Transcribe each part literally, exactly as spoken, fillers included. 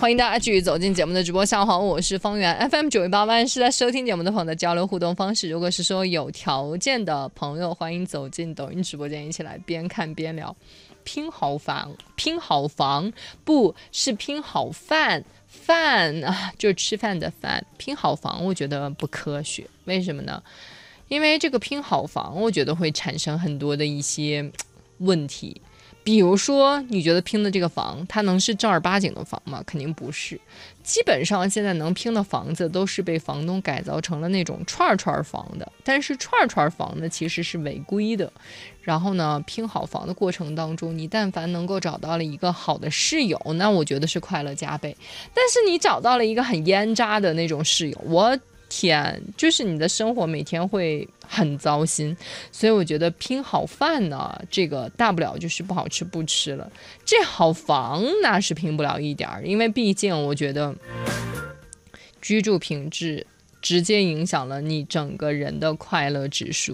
欢迎大家继续走进节目的直播下方，我是方圆 F M 九一八万是在收听节目的朋友的交流互动方式。如果是说有条件的朋友，欢迎走进抖音直播间，一起来边看边聊。拼好房，拼好房不是拼好饭，饭啊就是吃饭的饭。拼好房我觉得不科学，为什么呢？因为这个拼好房，我觉得会产生很多的一些问题。比如说你觉得拼的这个房它能是正儿八经的房吗？肯定不是。基本上现在能拼的房子都是被房东改造成了那种串串房的，但是串串房呢其实是违规的。然后呢，拼好房的过程当中，你但凡能够找到了一个好的室友，那我觉得是快乐加倍。但是你找到了一个很烟渣的那种室友，我天，就是你的生活每天会很糟心。所以我觉得拼好饭呢，这个大不了就是不好吃不吃了。这好房那是拼不了一点儿，因为毕竟我觉得居住品质直接影响了你整个人的快乐指数。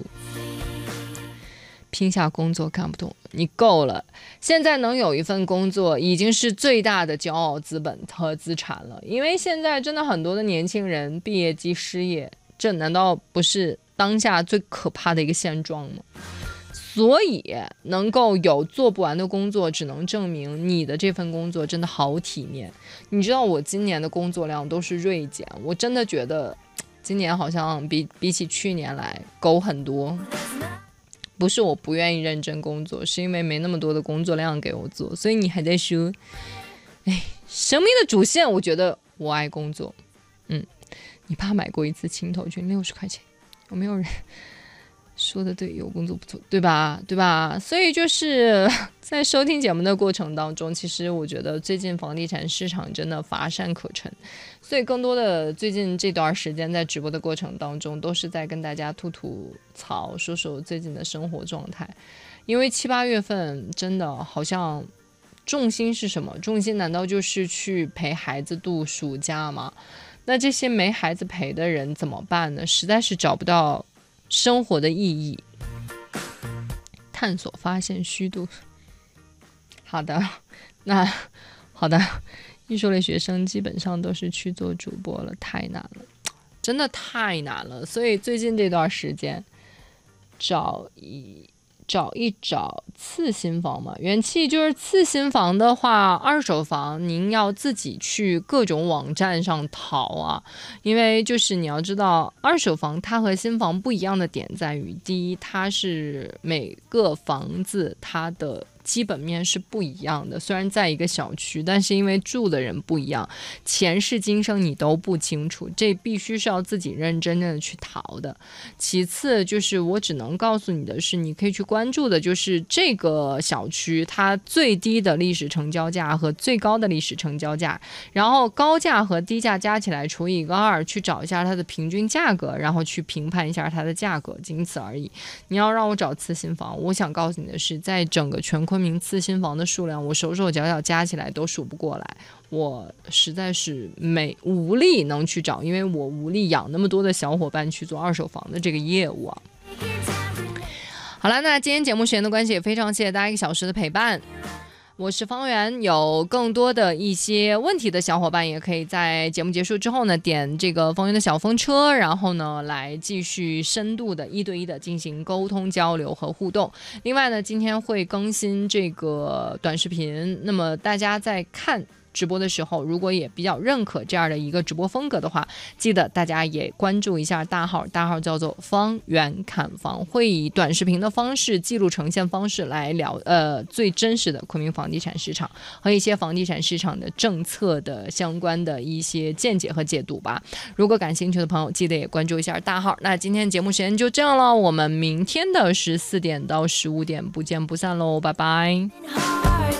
拼下工作干不动，你够了。现在能有一份工作已经是最大的骄傲资本和资产了，因为现在真的很多的年轻人毕业即失业，这难道不是当下最可怕的一个现状吗？所以能够有做不完的工作，只能证明你的这份工作真的好体面。你知道我今年的工作量都是锐减，我真的觉得今年好像比比起去年来狗很多。不是我不愿意认真工作，是因为没那么多的工作量给我做。所以你还在说，哎，生命的主线，我觉得我爱工作。嗯，你爸买过一次青头菌六十块钱，有没有人说的对？有工作不错，对吧？对吧？所以就是在收听节目的过程当中，其实我觉得最近房地产市场真的乏善可陈。所以更多的最近这段时间在直播的过程当中，都是在跟大家吐吐槽，说说最近的生活状态。因为七八月份真的好像重心是什么？重心难道就是去陪孩子度暑假吗？那这些没孩子陪的人怎么办呢？实在是找不到生活的意义。探索发现虚度。好的，那好的。艺术类学生基本上都是去做主播了，太难了，真的太难了。所以最近这段时间找一找一找次新房嘛，元气就是次新房的话，二手房您要自己去各种网站上淘啊。因为就是你要知道，二手房它和新房不一样的点在于，第一，它是每个房子它的基本面是不一样的，虽然在一个小区，但是因为住的人不一样，前世今生你都不清楚，这必须是要自己认真的去淘的。其次就是我只能告诉你的是，你可以去关注的就是这个小区它最低的历史成交价和最高的历史成交价，然后高价和低价加起来除以一个二，去找一下它的平均价格，然后去评判一下它的价格，仅此而已。你要让我找次新房，我想告诉你的是，在整个全昆明次新房的数量，我手手脚脚加起来都数不过来，我实在是没无力能去找，因为我无力养那么多的小伙伴去做二手房的这个业务啊。好了，那今天节目时间的关系，也非常谢谢大家一个小时的陪伴。我是方圆，有更多的一些问题的小伙伴也可以在节目结束之后呢，点这个方圆的小风车，然后呢来继续深度的一对一的进行沟通交流和互动。另外呢，今天会更新这个短视频，那么大家在看直播的时候，如果也比较认可这样的一个直播风格的话，记得大家也关注一下大号，大号叫做方圆看房，会以短视频的方式记录呈现方式来聊呃最真实的昆明房地产市场和一些房地产市场的政策的相关的一些见解和解读吧。如果感兴趣的朋友，记得也关注一下大号。那今天节目时间就这样了，我们明天的十四点到十五点不见不散喽，拜拜。